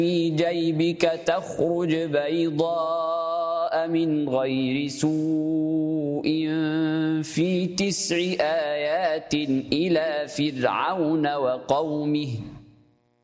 في جيبك تخرج بيضاء من غير سوء في 9 آيات إلى فرعون وقومه